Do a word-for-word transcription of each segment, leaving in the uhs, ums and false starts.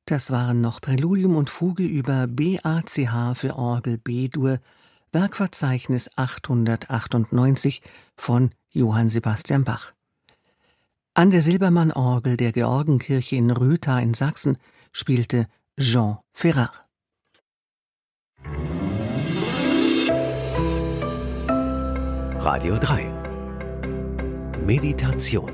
Das waren noch Präludium und Fuge über B A C H für Orgel B-Dur, Werkverzeichnis achthundertachtundneunzig von Johann Sebastian Bach. An der Silbermann-Orgel der Georgenkirche in Rötha in Sachsen spielte Jean Ferrat. Radio drei Meditation.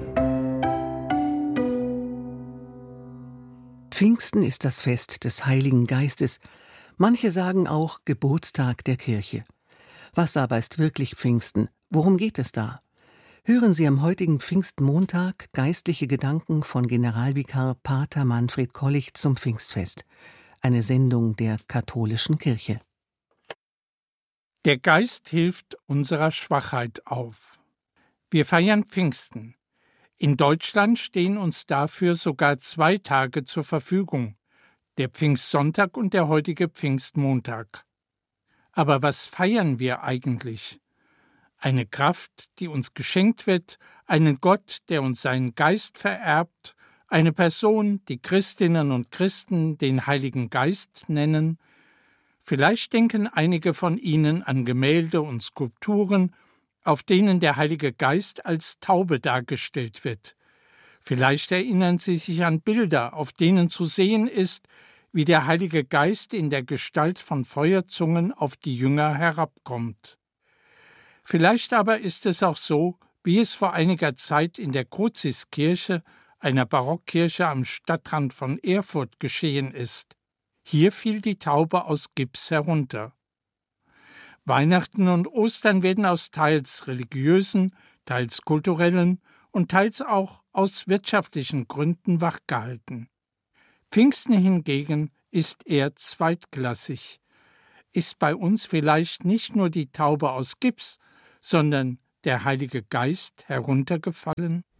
Pfingsten ist das Fest des Heiligen Geistes. Manche sagen auch Geburtstag der Kirche. Was aber ist wirklich Pfingsten? Worum geht es da? Hören Sie am heutigen Pfingstmontag geistliche Gedanken von Generalvikar Pater Manfred Kollich zum Pfingstfest. Eine Sendung der katholischen Kirche. Der Geist hilft unserer Schwachheit auf. Wir feiern Pfingsten. In Deutschland stehen uns dafür sogar zwei Tage zur Verfügung, der Pfingstsonntag und der heutige Pfingstmontag. Aber was feiern wir eigentlich? Eine Kraft, die uns geschenkt wird, einen Gott, der uns seinen Geist vererbt, eine Person, die Christinnen und Christen den Heiligen Geist nennen. Vielleicht denken einige von Ihnen an Gemälde und Skulpturen, auf denen der Heilige Geist als Taube dargestellt wird. Vielleicht erinnern Sie sich an Bilder, auf denen zu sehen ist, wie der Heilige Geist in der Gestalt von Feuerzungen auf die Jünger herabkommt. Vielleicht aber ist es auch so, wie es vor einiger Zeit in der Kruziskirche, einer Barockkirche am Stadtrand von Erfurt, geschehen ist. Hier fiel die Taube aus Gips herunter. Weihnachten und Ostern werden aus teils religiösen, teils kulturellen und teils auch aus wirtschaftlichen Gründen wachgehalten. Pfingsten hingegen ist eher zweitklassig. Ist bei uns vielleicht nicht nur die Taube aus Gips, sondern der Heilige Geist heruntergefallen?